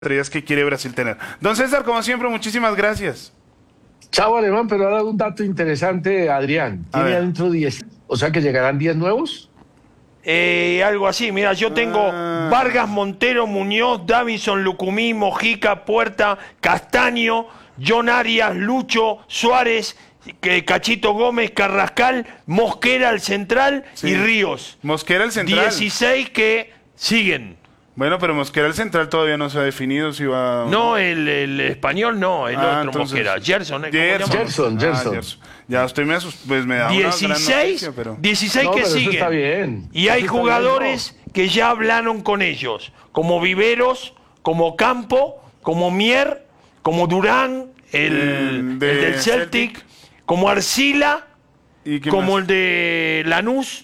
que quiere Brasil tener. Don César, como siempre, muchísimas gracias. Chao, Alemán, pero ha dado un dato interesante, Adrián. Tiene adentro 10, o sea que llegarán 10 nuevos. Algo así, mira, yo tengo Vargas, Montero, Muñoz, Davinson, Lucumí, Mojica, Puerta, Castaño, John Arias, Lucho, Suárez, Cachito Gómez, Carrascal, Mosquera al central y Ríos. Mosquera al central. 16 que siguen. Bueno, pero Mosquera el central todavía no se ha definido si va... No, el español no, el otro entonces, Mosquera. Gerson. Gerson. Ya usted me asustó, pues me da 16, una gran noticia, pero... 16 no, que pero siguen. eso está bien. Y hay Eso jugadores que ya hablaron con ellos, como Viveros, como Campo, como Mier, como Durán, el del Celtic, como Arcila, como el de Lanús,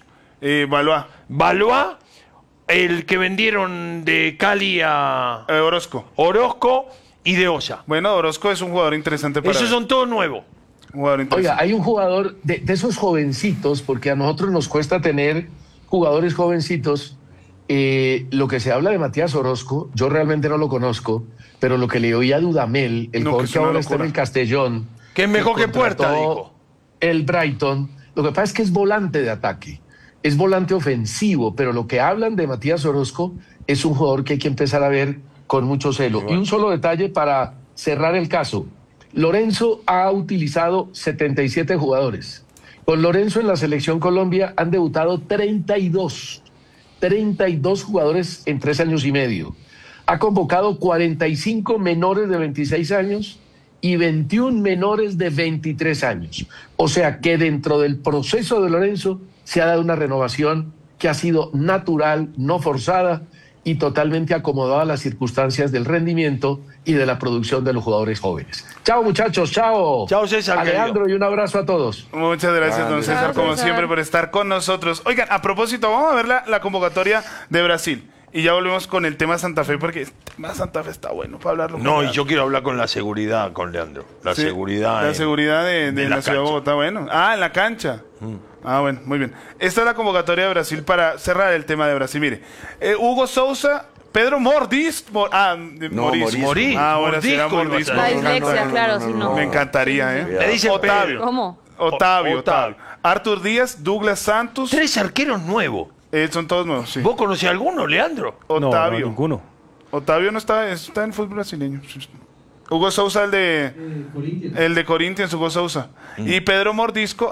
Valois, el que vendieron de Cali a Orozco y de Osa. Bueno, Orozco es un jugador interesante para... Esos son todos nuevos. Oiga, hay un jugador de esos jovencitos, porque a nosotros nos cuesta tener jugadores jovencitos. Lo que se habla de Matías Orozco, yo realmente no lo conozco, pero lo que le oí a Dudamel, el jugador que ahora está en el Castellón, que es mejor que Puerta, dijo. El Brighton, lo que pasa es que es volante de ataque, es volante ofensivo, pero lo que hablan de Matías Orozco es un jugador que hay que empezar a ver con mucho celo. Y un solo detalle para cerrar el caso. Lorenzo ha utilizado 77 jugadores. Con Lorenzo en la Selección Colombia han debutado 32 jugadores en 3 años y medio. Ha convocado 45 menores de 26 años y 21 menores de 23 años. O sea que dentro del proceso de Lorenzo se ha dado una renovación que ha sido natural, no forzada y totalmente acomodada a las circunstancias del rendimiento y de la producción de los jugadores jóvenes. Chao, muchachos, chao. Chao, César. Alejandro, querido. Y un abrazo a todos. Muchas gracias, don César, como siempre, por estar con nosotros. Oigan, a propósito, vamos a ver la convocatoria de Brasil. Y ya volvemos con el tema Santa Fe, porque el tema Santa Fe está bueno para hablarlo. No, y yo quiero hablar con la seguridad, con Leandro. La seguridad de la ciudad de Bogotá, bueno. En la cancha. Bueno, muy bien. Esta es la convocatoria de Brasil para cerrar el tema de Brasil. Mire, Hugo Sousa, Pedro Mordisco. Morisco. Ahora será Mordisco. La dislexia, claro, si no. Me encantaría, ¿eh? Le dicen Otavio. ¿Cómo? Otavio. Artur Díaz, Douglas Santos. 3 arqueros nuevos. Son todos nuevos, sí. ¿Vos conocés alguno, Leandro? Otavio. No, ninguno. Otavio no está en fútbol brasileño. Hugo Sousa, el de Corinthians, Hugo Sousa. Y Pedro Morisco,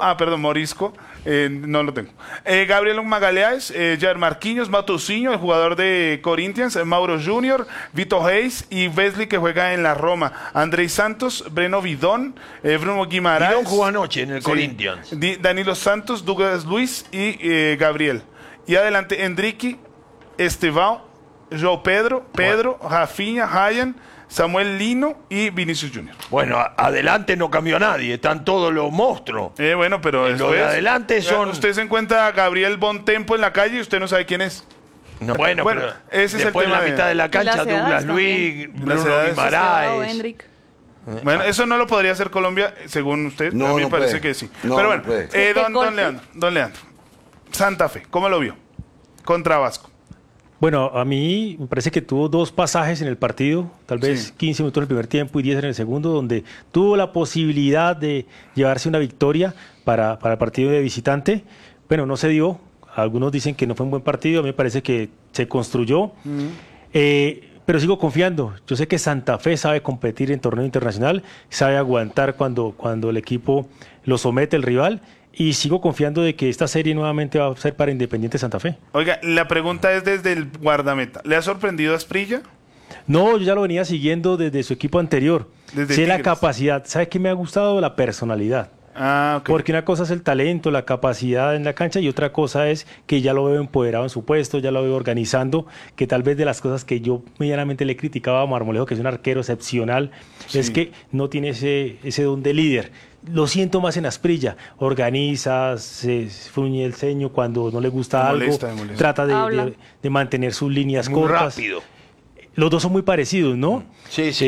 no lo tengo. Gabriel Magalhães, Jair Marquinhos, Matosinho, el jugador de Corinthians, Mauro Junior, Vito Reis y Wesley, que juega en la Roma. Andrés Santos, Breno Vidón, Bruno Guimaraes. Vidón jugó anoche en el Corinthians. Danilo Santos, Douglas Luiz y Gabriel. Y adelante, Enrique, Estevão, João Pedro, Rafinha, Ryan, Samuel Lino y Vinicius Junior. Bueno, adelante no cambió nadie, están todos los monstruos. Bueno, pero lo de adelante son... Usted se encuentra a Gabriel Bontempo en la calle y usted no sabe quién es. No, bueno, pero ese después es el tema en la mitad de la cancha, Douglas Luiz, Bruno Guimaraes. Bueno, eso no lo podría hacer Colombia, según usted. A mí me parece que sí. Pero bueno, don Leandro, Santa Fe, ¿cómo lo vio? Contra Vasco. Bueno, a mí me parece que tuvo 2 pasajes en el partido, tal vez 15 minutos en el primer tiempo y 10 en el segundo, donde tuvo la posibilidad de llevarse una victoria para el partido de visitante. Bueno, no se dio. Algunos dicen que no fue un buen partido, a mí me parece que se construyó. Pero sigo confiando. Yo sé que Santa Fe sabe competir en torneo internacional, sabe aguantar cuando el equipo lo somete el rival. Y sigo confiando de que esta serie nuevamente va a ser para Independiente Santa Fe. Oiga, la pregunta es desde el guardameta. ¿Le ha sorprendido a Asprilla? No, yo ya lo venía siguiendo desde su equipo anterior. Sé la capacidad. ¿Sabe qué me ha gustado? La personalidad. Okay. Porque una cosa es el talento, la capacidad en la cancha y otra cosa es que ya lo veo empoderado en su puesto, ya lo veo organizando, que tal vez de las cosas que yo medianamente le criticaba a Marmolejo, que es un arquero excepcional, es que no tiene ese don de líder. Lo siento más en Asprilla, organiza, se fruñe el ceño cuando no le gusta algo, trata de mantener sus líneas cortas. Rápido. Los dos son muy parecidos, ¿no? Sí.